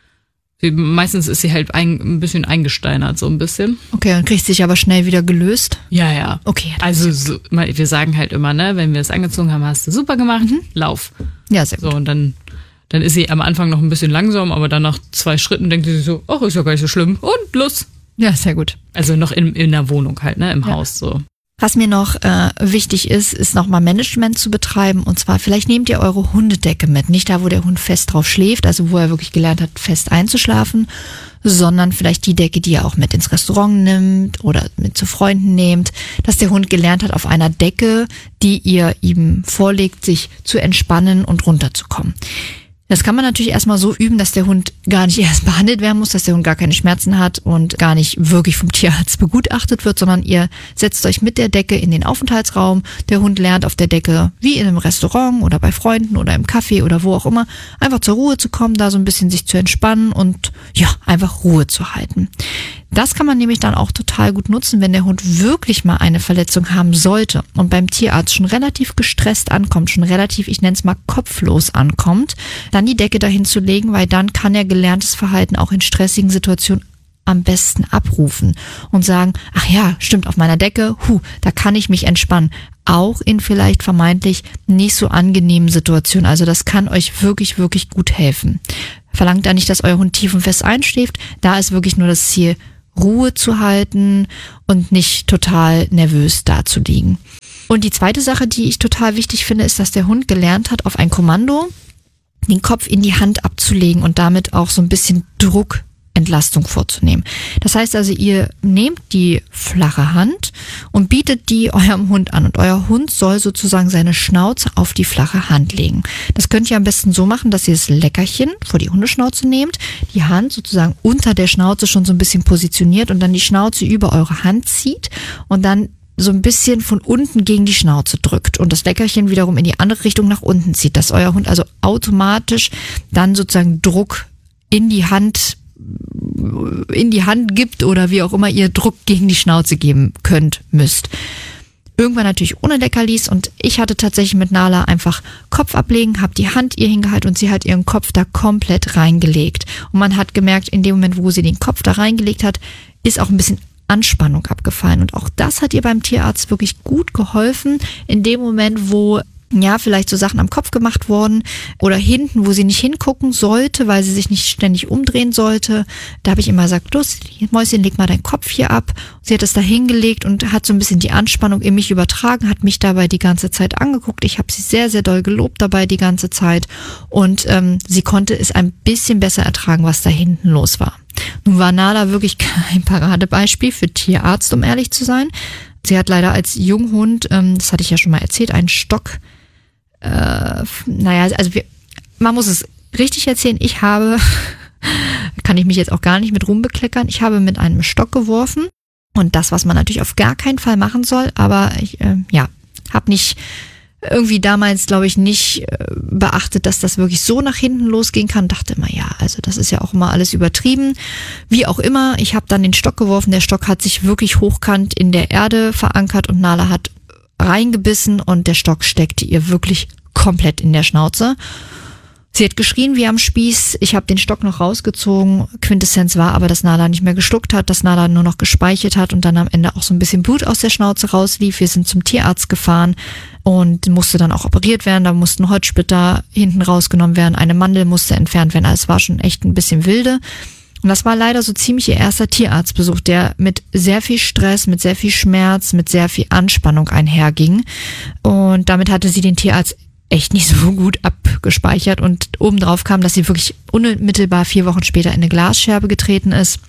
Meistens ist sie halt ein bisschen eingesteinert, so ein bisschen. Okay, und kriegt sich aber schnell wieder gelöst? Ja. Okay. Also wir sagen halt immer, ne, wenn wir es angezogen haben, hast du super gemacht, lauf. Ja, sehr gut. So, und dann ist sie am Anfang noch ein bisschen langsam, aber dann nach 2 Schritten denkt sie so, ach, ist ja gar nicht so schlimm. Und los. Ja, sehr gut. Also noch in der Wohnung halt, ne, im Haus so. Was mir noch wichtig ist nochmal Management zu betreiben. Und zwar, vielleicht nehmt ihr eure Hundedecke mit. Nicht da, wo der Hund fest drauf schläft, also wo er wirklich gelernt hat, fest einzuschlafen, sondern vielleicht die Decke, die ihr auch mit ins Restaurant nimmt oder mit zu Freunden nehmt, dass der Hund gelernt hat, auf einer Decke, die ihr ihm vorlegt, sich zu entspannen und runterzukommen. Das kann man natürlich erstmal so üben, dass der Hund gar nicht erst behandelt werden muss, dass der Hund gar keine Schmerzen hat und gar nicht wirklich vom Tierarzt begutachtet wird, sondern ihr setzt euch mit der Decke in den Aufenthaltsraum. Der Hund lernt auf der Decke, wie in einem Restaurant oder bei Freunden oder im Café oder wo auch immer, einfach zur Ruhe zu kommen, da so ein bisschen sich zu entspannen und einfach Ruhe zu halten. Das kann man nämlich dann auch total gut nutzen, wenn der Hund wirklich mal eine Verletzung haben sollte und beim Tierarzt schon relativ gestresst ankommt, schon relativ, ich nenne es mal kopflos ankommt, dann die Decke dahin zu legen, weil dann kann er gelerntes Verhalten auch in stressigen Situationen am besten abrufen und sagen, ach ja, stimmt, auf meiner Decke, da kann ich mich entspannen. Auch in vielleicht vermeintlich nicht so angenehmen Situationen. Also das kann euch wirklich, wirklich gut helfen. Verlangt da nicht, dass euer Hund tief und fest einschläft. Da ist wirklich nur das Ziel, Ruhe zu halten und nicht total nervös dazuliegen. Und die zweite Sache, die ich total wichtig finde, ist, dass der Hund gelernt hat, auf ein Kommando den Kopf in die Hand abzulegen und damit auch so ein bisschen Druckentlastung vorzunehmen. Das heißt also, ihr nehmt die flache Hand und bietet die eurem Hund an und euer Hund soll sozusagen seine Schnauze auf die flache Hand legen. Das könnt ihr am besten so machen, dass ihr das Leckerchen vor die Hundeschnauze nehmt, die Hand sozusagen unter der Schnauze schon so ein bisschen positioniert und dann die Schnauze über eure Hand zieht und dann so ein bisschen von unten gegen die Schnauze drückt und das Leckerchen wiederum in die andere Richtung nach unten zieht, dass euer Hund also automatisch dann sozusagen Druck in die Hand gibt oder wie auch immer ihr Druck gegen die Schnauze geben müsst. Irgendwann natürlich ohne Leckerlis und ich hatte tatsächlich mit Nala einfach Kopf ablegen, habe die Hand ihr hingehalten und sie hat ihren Kopf da komplett reingelegt. Und man hat gemerkt, in dem Moment, wo sie den Kopf da reingelegt hat, ist auch ein bisschen Anspannung abgefallen. Und auch das hat ihr beim Tierarzt wirklich gut geholfen, in dem Moment, wo vielleicht so Sachen am Kopf gemacht wurden oder hinten, wo sie nicht hingucken sollte, weil sie sich nicht ständig umdrehen sollte. Da habe ich immer gesagt, los, Mäuschen, leg mal deinen Kopf hier ab. Sie hat es da hingelegt und hat so ein bisschen die Anspannung in mich übertragen, hat mich dabei die ganze Zeit angeguckt. Ich habe sie sehr, sehr doll gelobt dabei die ganze Zeit und sie konnte es ein bisschen besser ertragen, was da hinten los war. Nun war Nala wirklich kein Paradebeispiel für Tierarzt, um ehrlich zu sein. Sie hat leider als Junghund, das hatte ich ja schon mal erzählt, einen Stock. Man muss es richtig erzählen. Kann ich mich jetzt auch gar nicht mit rumbekleckern. Ich habe mit einem Stock geworfen und das, was man natürlich auf gar keinen Fall machen soll, aber ich habe nicht irgendwie damals, glaube ich, nicht beachtet, dass das wirklich so nach hinten losgehen kann. Dachte immer, also das ist ja auch immer alles übertrieben. Wie auch immer, ich habe dann den Stock geworfen. Der Stock hat sich wirklich hochkant in der Erde verankert und Nala hat reingebissen und der Stock steckte ihr wirklich komplett in der Schnauze. Sie hat geschrien wie am Spieß. Ich habe den Stock noch rausgezogen. Quintessenz war aber, dass Nala nicht mehr geschluckt hat, dass Nala nur noch gespeichert hat und dann am Ende auch so ein bisschen Blut aus der Schnauze rauslief. Wir sind zum Tierarzt gefahren und musste dann auch operiert werden. Da mussten Holzsplitter hinten rausgenommen werden. Eine Mandel musste entfernt werden. Also es war schon echt ein bisschen wilde. Und das war leider so ziemlich ihr erster Tierarztbesuch, der mit sehr viel Stress, mit sehr viel Schmerz, mit sehr viel Anspannung einherging. Und damit hatte sie den Tierarzt echt nicht so gut abgespeichert. Und obendrauf kam, dass sie wirklich unmittelbar 4 Wochen später in eine Glasscherbe getreten ist.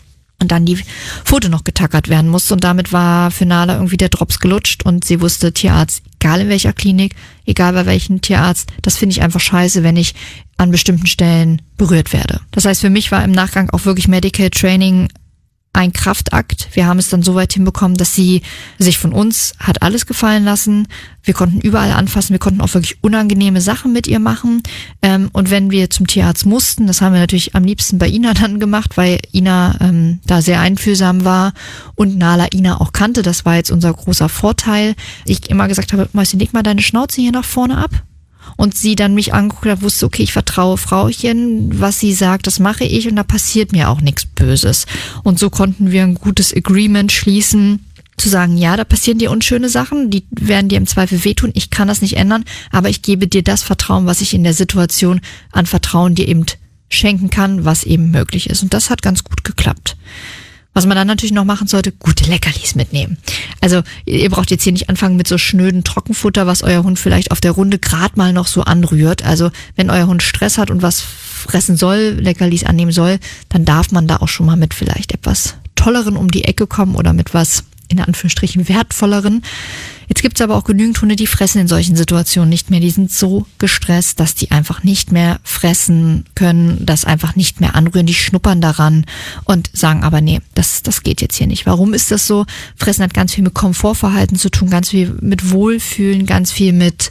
und dann die Pfote noch getackert werden musste. Und damit war für Nala irgendwie der Drops gelutscht und sie wusste, Tierarzt, egal in welcher Klinik, egal bei welchem Tierarzt, das finde ich einfach scheiße, wenn ich an bestimmten Stellen berührt werde. Das heißt, für mich war im Nachgang auch wirklich Medical Training ein Kraftakt. Wir haben es dann so weit hinbekommen, dass sie sich von uns hat alles gefallen lassen. Wir konnten überall anfassen, wir konnten auch wirklich unangenehme Sachen mit ihr machen. Und wenn wir zum Tierarzt mussten, das haben wir natürlich am liebsten bei Ina dann gemacht, weil Ina da sehr einfühlsam war und Nala Ina auch kannte. Das war jetzt unser großer Vorteil. Ich immer gesagt habe, Mäuschen, leg mal deine Schnauze hier nach vorne ab. Und sie dann mich angeguckt hat, wusste, okay, ich vertraue Frauchen, was sie sagt, das mache ich und da passiert mir auch nichts Böses. Und so konnten wir ein gutes Agreement schließen, zu sagen, ja, da passieren dir unschöne Sachen, die werden dir im Zweifel wehtun, ich kann das nicht ändern, aber ich gebe dir das Vertrauen, was ich in der Situation an Vertrauen dir eben schenken kann, was eben möglich ist. Und das hat ganz gut geklappt. Was man dann natürlich noch machen sollte, gute Leckerlis mitnehmen. Also ihr braucht jetzt hier nicht anfangen mit so schnöden Trockenfutter, was euer Hund vielleicht auf der Runde gerade mal noch so anrührt. Also wenn euer Hund Stress hat und was fressen soll, Leckerlis annehmen soll, dann darf man da auch schon mal mit vielleicht etwas Tolleren um die Ecke kommen oder mit was in Anführungsstrichen wertvolleren. Jetzt gibt's aber auch genügend Hunde, die fressen in solchen Situationen nicht mehr. Die sind so gestresst, dass die einfach nicht mehr fressen können, das einfach nicht mehr anrühren. Die schnuppern daran und sagen aber, nee, das geht jetzt hier nicht. Warum ist das so? Fressen hat ganz viel mit Komfortverhalten zu tun, ganz viel mit Wohlfühlen, ganz viel mit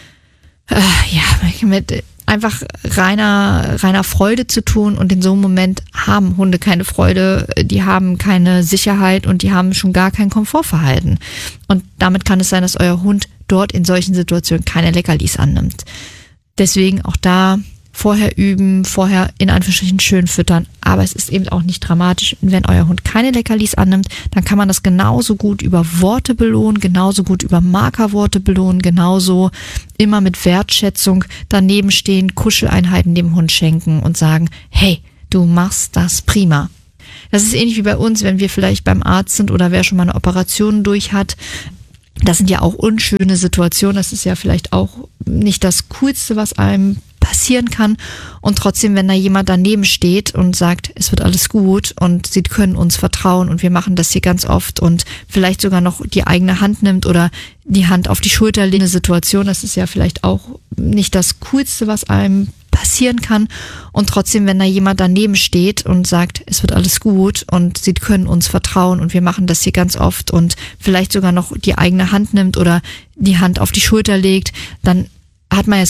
einfach reiner Freude zu tun, und in so einem Moment haben Hunde keine Freude, die haben keine Sicherheit und die haben schon gar kein Komfortverhalten. Und damit kann es sein, dass euer Hund dort in solchen Situationen keine Leckerlis annimmt. Deswegen auch da vorher üben, vorher in Anführungsstrichen schön füttern, aber es ist eben auch nicht dramatisch. Und wenn euer Hund keine Leckerlis annimmt, dann kann man das genauso gut über Worte belohnen, genauso gut über Markerworte belohnen, genauso immer mit Wertschätzung daneben stehen, Kuscheleinheiten dem Hund schenken und sagen, hey, du machst das prima. Das ist ähnlich wie bei uns, wenn wir vielleicht beim Arzt sind oder wer schon mal eine Operation durch hat. Das sind ja auch unschöne Situationen, das ist ja vielleicht auch nicht das Coolste, was einem passieren kann, und trotzdem, wenn da jemand daneben steht und sagt, es wird alles gut und sie können uns vertrauen und wir machen das hier ganz oft und vielleicht sogar noch die eigene Hand nimmt oder die Hand auf die Schulter legt, eine Situation, das ist ja vielleicht auch nicht das Coolste, was einem passieren kann, und trotzdem, wenn da jemand daneben steht und sagt, es wird alles gut und sie können uns vertrauen und wir machen das hier ganz oft und vielleicht sogar noch die eigene Hand nimmt oder die Hand auf die Schulter legt, dann hat man ja